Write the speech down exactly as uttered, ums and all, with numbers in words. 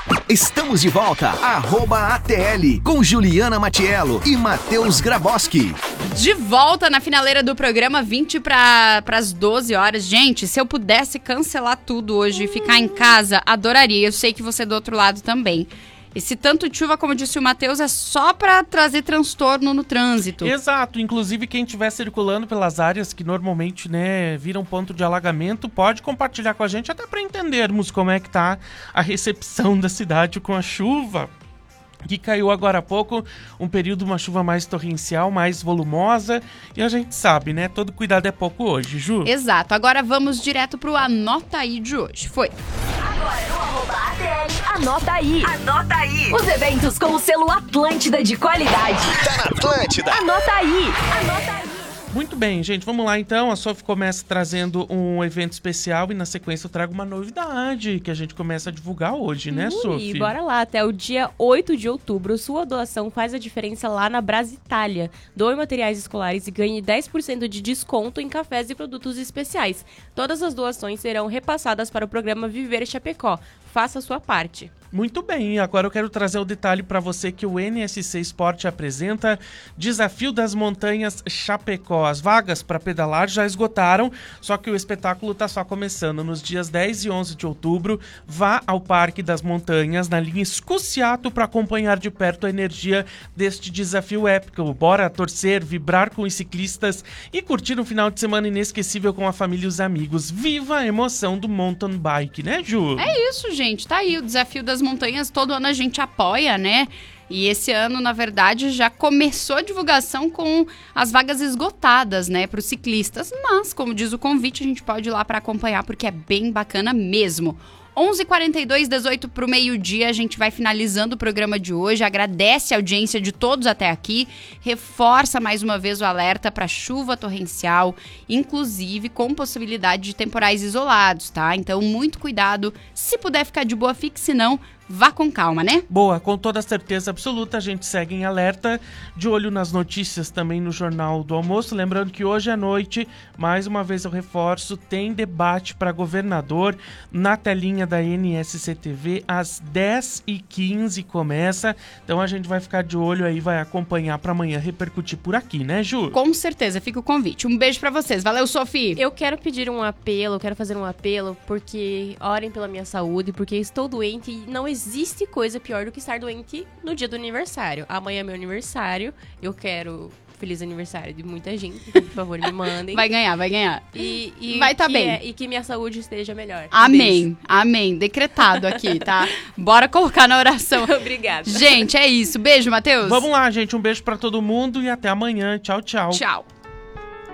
Estamos de volta, arroba A T L, com Juliana Matiello e Matheus Graboski. De volta na finaleira do programa, vinte para as doze horas. Gente, se eu pudesse cancelar tudo hoje e ficar em casa, adoraria. Eu sei que você é do outro lado também. Esse tanto de chuva, como disse o Matheus, é só para trazer transtorno no trânsito. Exato. Inclusive, quem estiver circulando pelas áreas que normalmente, né, viram ponto de alagamento, pode compartilhar com a gente, até para entendermos como é que tá a recepção da cidade com a chuva que caiu agora há pouco, um período, uma chuva mais torrencial, mais volumosa, e a gente sabe, né, todo cuidado é pouco hoje, Ju. Exato. Agora vamos direto pro Anota Aí de hoje. Foi. Agora no arroba A T L, anota aí. Anota aí. Os eventos com o selo Atlântida de qualidade. Tá na Atlântida. Anota aí. Anota aí. Muito bem, gente, vamos lá então. A Sophie começa trazendo um evento especial e na sequência eu trago uma novidade que a gente começa a divulgar hoje, né, Sophie? E bora lá, até o dia oito de outubro, sua doação faz a diferença lá na Brasitália. Doe materiais escolares e ganhe dez por cento de desconto em cafés e produtos especiais. Todas as doações serão repassadas para o programa Viver Chapecó. Faça a sua parte. Muito bem, agora eu quero trazer o detalhe para você que o N S C Esporte apresenta Desafio das Montanhas Chapecó. As vagas para pedalar já esgotaram, só que o espetáculo está só começando. Nos dias dez e onze de outubro, vá ao Parque das Montanhas, na linha Escociato, para acompanhar de perto a energia deste desafio épico. Bora torcer, vibrar com os ciclistas e curtir um final de semana inesquecível com a família e os amigos. Viva a emoção do mountain bike, né, Ju? É isso, gente. Tá aí o Desafio das Montanhas. Todo ano a gente apoia, né? E esse ano, na verdade, já começou a divulgação com as vagas esgotadas, né, para os ciclistas. Mas, como diz o convite, a gente pode ir lá para acompanhar, porque é bem bacana mesmo. onze e quarenta e dois, dezoito para o meio-dia, a gente vai finalizando o programa de hoje. Agradece a audiência de todos até aqui. Reforça mais uma vez o alerta para chuva torrencial, inclusive com possibilidade de temporais isolados, tá? Então, muito cuidado. Se puder ficar de boa, fique, se não, vá com calma, né? Boa, com toda certeza absoluta, a gente segue em alerta, de olho nas notícias também no Jornal do Almoço. Lembrando que hoje à noite, mais uma vez eu reforço, tem debate para governador na telinha da N S C T V, às dez e quinze começa. Então a gente vai ficar de olho aí, vai acompanhar para amanhã repercutir por aqui, né, Ju? Com certeza, fica o convite. Um beijo para vocês. Valeu, Sophie! Eu quero pedir um apelo, quero fazer um apelo, porque orem pela minha saúde, porque estou doente e não existe coisa pior do que estar doente no dia do aniversário. Amanhã é meu aniversário, eu quero feliz aniversário de muita gente, então, por favor, me mandem. Vai ganhar, vai ganhar. E, e vai tá que bem. É, e que minha saúde esteja melhor. Um amém, beijo. amém. Decretado aqui, tá? Bora colocar na oração. Obrigada. Gente, é isso. Beijo, Matheus. Vamos lá, gente. Um beijo para todo mundo e até amanhã. Tchau, tchau. Tchau.